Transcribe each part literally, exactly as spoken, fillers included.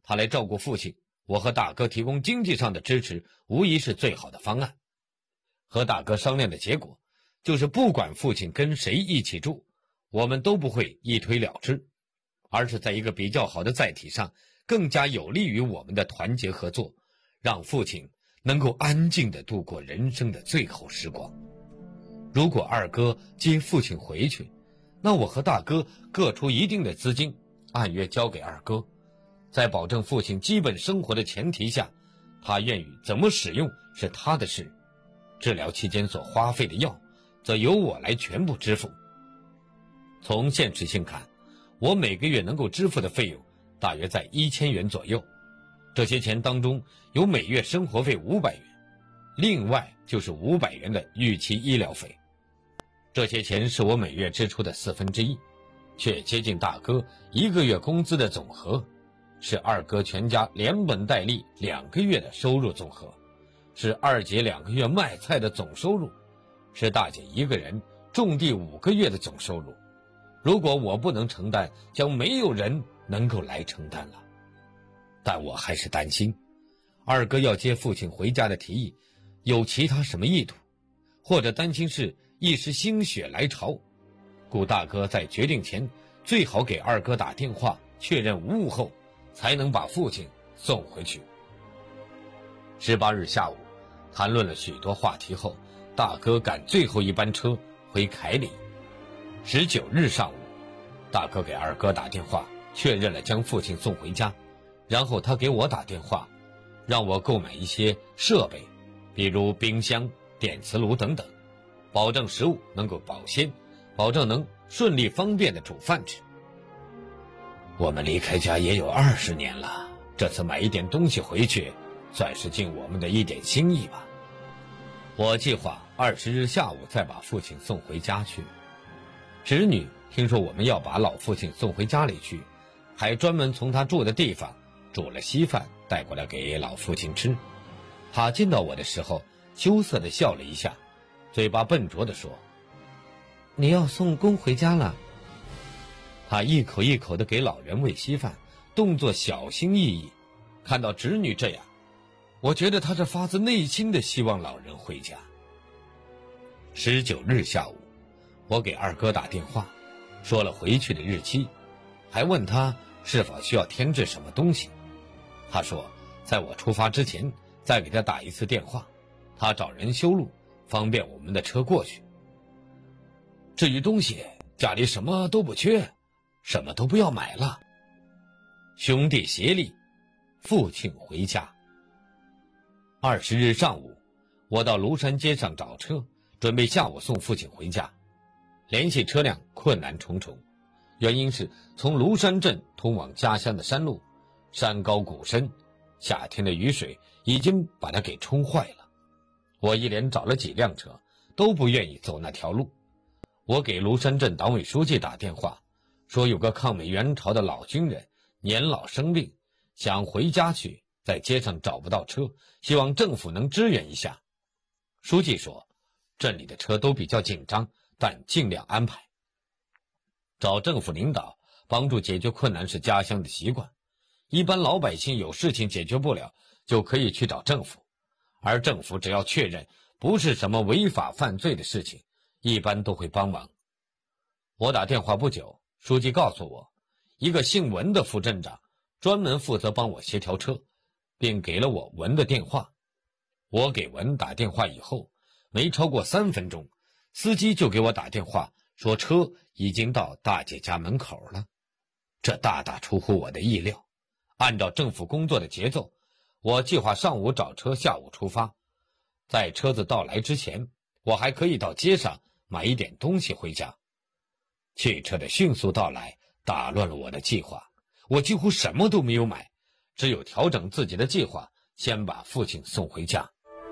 他来照顾父亲，我和大哥提供经济上的支持无疑是最好的方案。和大哥商量的结果就是不管父亲跟谁一起住，我们都不会一推了之，而是在一个比较好的载体上更加有利于我们的团结合作，让父亲能够安静地度过人生的最后时光。如果二哥接父亲回去，那我和大哥各出一定的资金，按约交给二哥，在保证父亲基本生活的前提下，他愿意怎么使用是他的事，治疗期间所花费的药则由我来全部支付。从现实性看，我每个月能够支付的费用大约在一千元左右，这些钱当中有每月生活费五百元，另外就是五百元的预期医疗费。这些钱是我每月支出的四分之一，却接近大哥一个月工资的总和，是二哥全家连本带利两个月的收入总和，是二姐两个月卖菜的总收入，是大姐一个人种地五个月的总收入。如果我不能承担，将没有人能够来承担了。但我还是担心，二哥要接父亲回家的提议有其他什么意图，或者担心是一时心血来潮，故大哥在决定前最好给二哥打电话确认无误后，才能把父亲送回去。十八日下午，谈论了许多话题后，大哥赶最后一班车回凯里。十九日上午，大哥给二哥打电话确认了将父亲送回家，然后他给我打电话，让我购买一些设备，比如冰箱、电磁炉等等，保证食物能够保鲜，保证能顺利方便地煮饭吃。我们离开家也有二十年了，这次买一点东西回去，算是尽我们的一点心意吧。我计划二十日下午再把父亲送回家去。侄女听说我们要把老父亲送回家里去，还专门从他住的地方煮了稀饭带过来给老父亲吃。他见到我的时候羞涩地笑了一下，嘴巴笨拙地说：“你要送公回家了。”他一口一口地给老人喂稀饭，动作小心翼翼。看到侄女这样，我觉得他是发自内心的希望老人回家。十九日下午，我给二哥打电话，说了回去的日期，还问他是否需要添置什么东西。他说在我出发之前再给他打一次电话，他找人修路，方便我们的车过去。至于东西，家里什么都不缺，什么都不要买了。兄弟协力，父亲回家。二十日上午，我到庐山街上找车，准备下午送父亲回家。联系车辆困难重重，原因是从庐山镇通往家乡的山路，山高谷深，夏天的雨水已经把它给冲坏了。我一连找了几辆车，都不愿意走那条路。我给庐山镇党委书记打电话，说有个抗美援朝的老军人年老生病，想回家去，在街上找不到车，希望政府能支援一下。书记说镇里的车都比较紧张，但尽量安排。找政府领导帮助解决困难是家乡的习惯，一般老百姓有事情解决不了，就可以去找政府，而政府只要确认不是什么违法犯罪的事情，一般都会帮忙。我打电话不久，书记告诉我，一个姓文的副镇长专门负责帮我协调车，并给了我文的电话。我给文打电话以后，没超过三分钟，司机就给我打电话说车已经到大姐家门口了。这大大出乎我的意料。按照政府工作的节奏，我计划上午找车，下午出发。在车子到来之前，我还可以到街上买一点东西回家。汽车的迅速到来打乱了我的计划，我几乎什么都没有买，只有调整自己的计划，先把父亲送回家。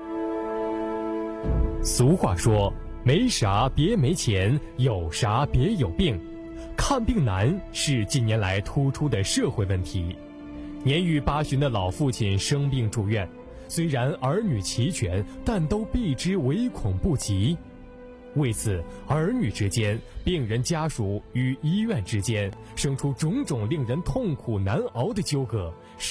俗话说，没啥别没钱，有啥别有病。看病难是近年来突出的社会问题。年逾八旬的老父亲生病住院，虽然儿女齐全，但都避之唯恐不及。为此，儿女之间、病人家属与医院之间生出种种令人痛苦难熬的纠葛。